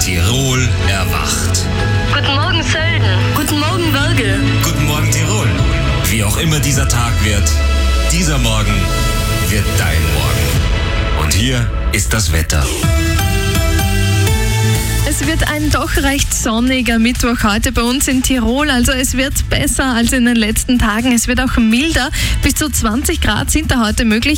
Tirol erwacht. Guten Morgen, Sölden. Guten Morgen, Wörgl. Guten Morgen, Tirol. Wie auch immer dieser Tag wird, dieser Morgen wird dein Morgen. Und hier ist das Wetter. Es wird ein doch recht sonniger Mittwoch heute bei uns in Tirol. Also es wird besser als in den letzten Tagen. Es wird auch milder. Bis zu 20 Grad sind da heute möglich.